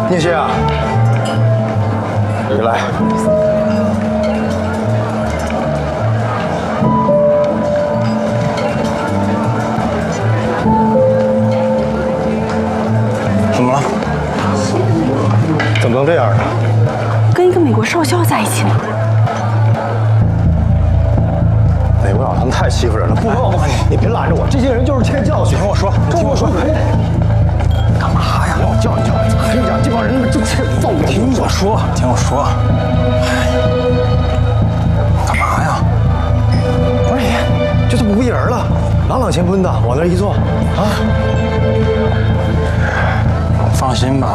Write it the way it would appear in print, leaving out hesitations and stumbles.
宁学啊，你来。怎么了？怎么能这样呢？ 跟一个美国少校在一起呢。 美国佬他们太欺负人了，不够！你别拦着我，这些人就是欠教训。听我说，听我说，干嘛呀？我教育教育你。我跟你讲，这帮人就欠揍我。听我说，听我说。干嘛呀？不是你，这不一人了，朗朗乾坤的往那一坐啊。放心吧。